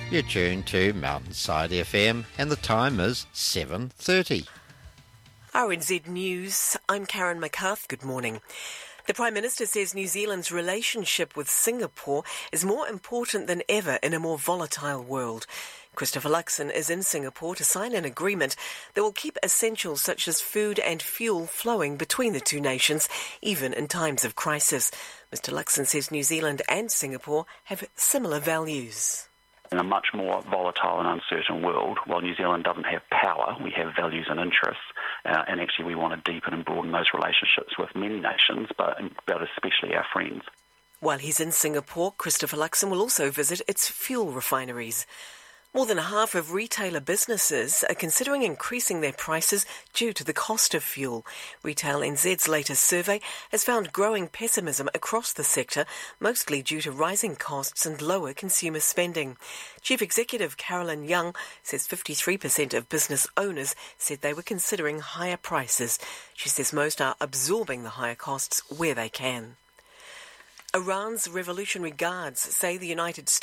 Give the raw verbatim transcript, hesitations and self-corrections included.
You're tuned to Mountainside F M and the time is seven thirty. R N Z News, I'm Karen McCarthy. Good morning. The Prime Minister says New Zealand's relationship with Singapore is more important than ever in a more volatile world. Christopher Luxon is in Singapore to sign an agreement that will keep essentials such as food and fuel flowing between the two nations, even in times of crisis. Mister Luxon says New Zealand and Singapore have similar values. In a much more volatile and uncertain world, while New Zealand doesn't have power, we have values and interests, uh, and actually we want to deepen and broaden those relationships with many nations, but, but especially our friends. While he's in Singapore, Christopher Luxon will also visit its fuel refineries. More than half of retailer businesses are considering increasing their prices due to the cost of fuel. Retail N Z's latest survey has found growing pessimism across the sector, mostly due to rising costs and lower consumer spending. Chief Executive Carolyn Young says fifty-three percent of business owners said they were considering higher prices. She says most are absorbing the higher costs where they can. Iran's Revolutionary Guards say the United States